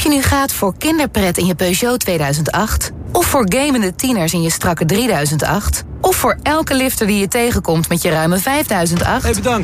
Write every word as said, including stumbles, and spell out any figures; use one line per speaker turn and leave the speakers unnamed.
je nu gaat voor kinderpret in je Peugeot tweeduizend acht... of voor gamende tieners in je strakke drieduizend acht... of voor elke lifter die je tegenkomt met je ruime vijfduizend acht...
Hey, bedankt.